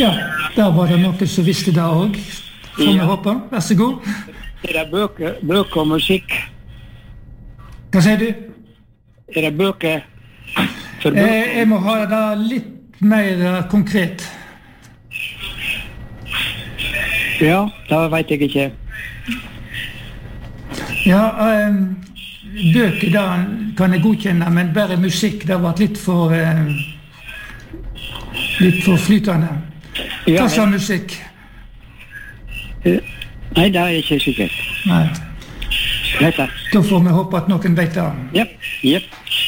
Ja, der var det noen som visste det også. Får vi håpe. Vær så god. Det bøker og musikk? Hva sier du? Det bøker for bøker? Jeg må ha det litt mer konkret. Ja, det vet jeg ikke. Ja, bøker da kan jeg godkjenne, men bare musikk, det var litt for flytende. Hva sa musikk? Nei, det er ikke sikkert. Nei. Dette. Da får vi håpe at noen vet det. Jep.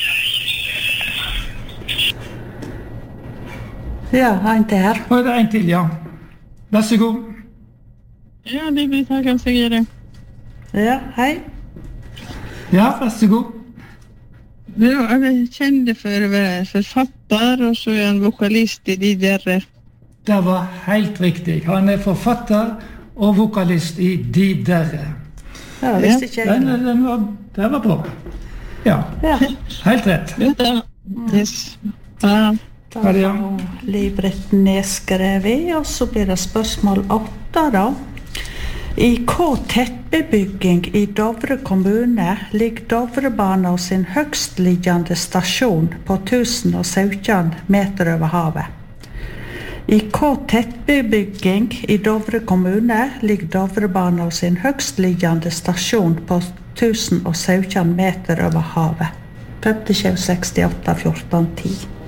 Ja, en til her. Og det er en til, ja. Vær så god. Ja, det blir takk, jeg skal gjøre. Ja, hei. Ja, vær så god. Ja, jeg kjenner for å være forfatter, og så er han vokalist I De Derre. Det var helt riktig. Han er forfatter og vokalist I De Derre. Ja, visste ikke jeg. Det var bra. Ja, helt rett. Yes. Ja. Da har Liv-Britt nedskrevet, og så blir det spørsmål 8 da. I hva tettbebygging I Dovre kommune ligger Dovrebanen sin høgstliggende stasjon på 1017 meter over havet? I hva tettbebygging I Dovre kommune ligger Dovrebanen sin høgstliggende stasjon på 1017 meter over havet? 57, 68, 14, 10.